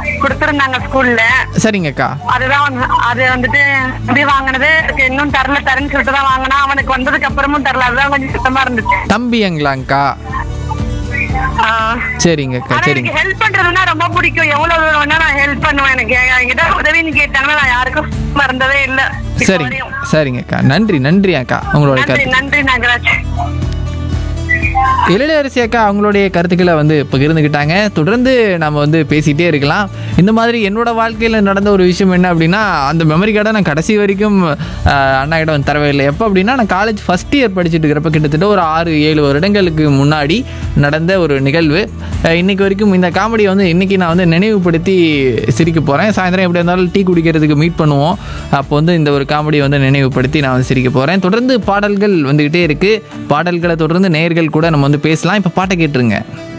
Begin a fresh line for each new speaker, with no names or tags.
கொடுத்துருந்தாங்க ஸ்கூல்ல.
சரிங்கக்கா.
அதுதான் அது வந்துட்டு தம்பி வாங்கினது இன்னும் தரேன்னு சொல்லிட்டு தான் வாங்கினா. அவனுக்கு வந்ததுக்கு அப்புறமும் தரல. அதுதான் கொஞ்சம் சுத்தமா இருந்துச்சு.
தம்பிங்களாங்க்கா? சரிங்கக்கா.
ஆனா
சரிங்க.
எனக்கு ஹெல்ப் பண்றதுன்னா ரொம்ப பிடிக்கும். எவ்வளவு தூரம் வேணா நான் ஹெல்ப் பண்ணுவேன். எனக்கு என்கிட்ட உதவின்னு கேட்டாங்கன்னா நான் யாருக்கும் மறந்ததே இல்லை.
சரிங்க. சரிங்கக்கா. நன்றி நன்றி அக்கா உங்களோட
நன்றி
கருத்து.
நன்றி நாகராஜ்.
எழிலரசி அக்கா அவங்களுடைய கருத்துக்களை வந்து பகிர்ந்துக்கிட்டாங்க. தொடர்ந்து நம்ம வந்து பேசிகிட்டே இருக்கலாம். இந்த மாதிரி என்னோட வாழ்க்கையில் நடந்த ஒரு விஷயம் என்ன அப்படின்னா, அந்த மெமரி கார்டை நான் கடைசி வரைக்கும் அண்ணா கிட்ட வந்து தரவே இல்லை. எப்போ அப்படின்னா, நான் காலேஜ் ஃபஸ்ட் இயர் படிச்சுட்டு இருக்கிறப்ப கிட்டத்தட்ட ஒரு 6-7 வருடங்களுக்கு முன்னாடி நடந்த ஒரு நிகழ்வு. இன்றைக்கி வரைக்கும் இந்த காமெடியை வந்து இன்றைக்கி நான் வந்து நினைவுபடுத்தி சிரிக்க போகிறேன். சாயந்தரம் எப்படி இருந்தாலும் டீ குடிக்கிறதுக்கு மீட் பண்ணுவோம். அப்போ வந்து இந்த ஒரு காமெடியை வந்து நினைவுபடுத்தி நான் வந்து சிரிக்க போகிறேன். தொடர்ந்து பாடல்கள் வந்துக்கிட்டே இருக்குது. பாடல்களை தொடர்ந்து நேயர்கள் கூட நம்ம வந்து பேசலாம். இப்போ பாட்டை கேட்டுருங்க.